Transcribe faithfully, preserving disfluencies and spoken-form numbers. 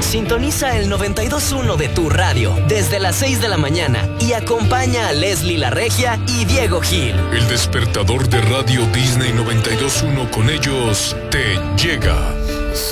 sintoniza el noventa y dos punto uno de tu radio desde las seis de la mañana y acompaña a Leslie La Regia y Diego Gil. El despertador de Radio Disney noventa y dos punto uno, con ellos te llega.